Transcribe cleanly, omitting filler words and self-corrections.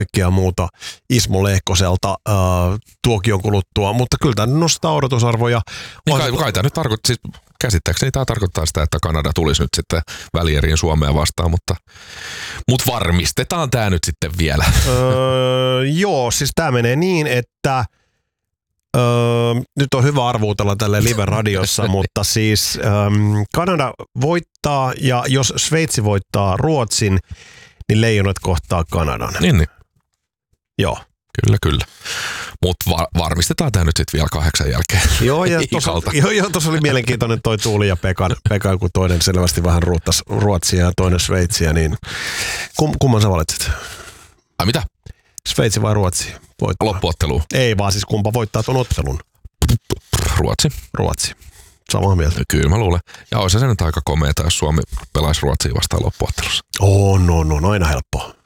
kaikkea muuta Ismo Lehkoselta tuokion kuluttua, mutta kyllä tämä nostaa odotusarvoja. Niin kai tämä nyt tarkoittaa, siis käsittääkseni tämä tarkoittaa sitä, että Kanada tulisi nyt sitten välieriin Suomea vastaan, mutta varmistetaan tämä nyt sitten vielä. Joo, siis tämä menee niin, että nyt on hyvä arvuutella tälle live-radiossa, mutta siis Kanada voittaa ja jos Sveitsi voittaa Ruotsin, niin Leijonat kohtaa Kanadan. Niin. Joo. Kyllä. Mutta varmistetaan tämä nyt sitten vielä 8 jälkeen. Joo, ja tuossa oli mielenkiintoinen toi Tuuli ja Pekan, kun toinen selvästi vähän ruuttasi Ruotsia ja toinen Sveitsiä, niin kumman sä valitset? Ai mitä? Sveitsi vai Ruotsi voittaa? Loppuottelu. Ei vaan siis kumpa voittaa tuon ottelun? Ruotsi. Samaa mieltä. Kyllä mä luulen. Ja olisi se nyt aika komeeta, jos Suomi pelaisi Ruotsia vastaan loppuottelussa. No, aina helppoa.